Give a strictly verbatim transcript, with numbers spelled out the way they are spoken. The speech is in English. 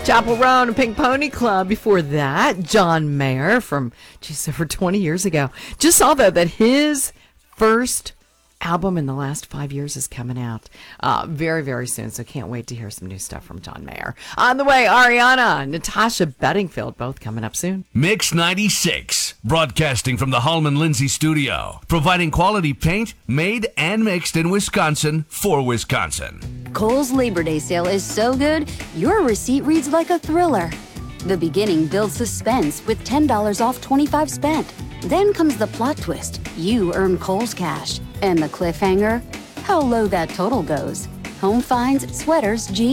Chapel Roan and Pink Pony Club. Before that, John Mayer from, geez, over twenty years ago. Just saw, though, that his first album in the last five years is coming out uh, very, very soon. So can't wait to hear some new stuff from John Mayer. On the way, Ariana, Natasha Bedingfield, both coming up soon. Mix ninety-six, broadcasting from the Hallman Lindsay studio, providing quality paint made and mixed in Wisconsin for Wisconsin. Kohl's Labor Day sale is so good, your receipt reads like a thriller. The beginning builds suspense with ten dollars off twenty-five spent. Then comes the plot twist. You earn Kohl's cash. And the cliffhanger? How low that total goes. Home finds, sweaters, jeans.